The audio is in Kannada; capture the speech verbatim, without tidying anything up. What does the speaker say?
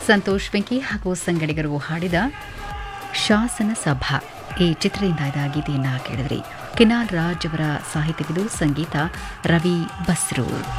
ಸಂತೋಷ್ ವೆಂಕಿ ಹಾಗೂ ಸಂಗಡಿಗರು ಹಾಡಿದ ಶಾಸನ ಸಭಾ ಈ ಚಿತ್ರದಿಂದ ಇದ ಗೀತೆಯನ್ನು ಕೇಳಿದ್ರಿ. ಕಿನಾಲ್ ರಾಜ್ ಅವರ ಸಾಹಿತ್ಯವಿದು, ಸಂಗೀತ ರವಿ ಬಸ್ರೂರ್.